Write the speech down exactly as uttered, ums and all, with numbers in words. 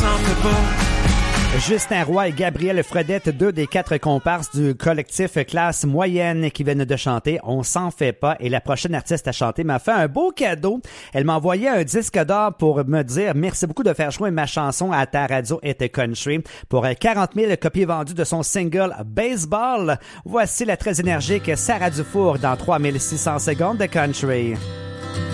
s'en fait pas. Justin Roy et Gabriel Fredette, deux des quatre comparses du collectif Classe Moyenne qui viennent de chanter On s'en fait pas. Et la prochaine artiste à chanter m'a fait un beau cadeau. Elle m'a envoyé un disque d'or pour me dire merci beaucoup de faire jouer ma chanson à ta radio et country. Pour quarante mille copies vendues de son single Baseball, voici la très énergique Sarah Dufour dans trois mille six cents secondes de country.